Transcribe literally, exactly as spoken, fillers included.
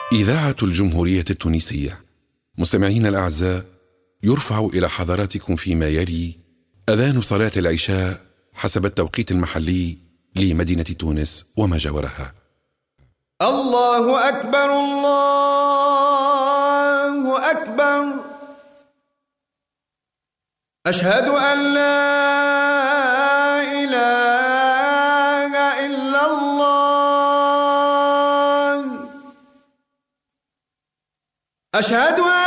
إذاعة الجمهورية التونسية. مستمعينا الأعزاء، يرفع إلى حضراتكم فيما يلي أذان صلاة العشاء حسب التوقيت المحلي لمدينة تونس وما جاورها. الله أكبر الله أكبر، أشهد أن لا إله إلا الله، أشهد أن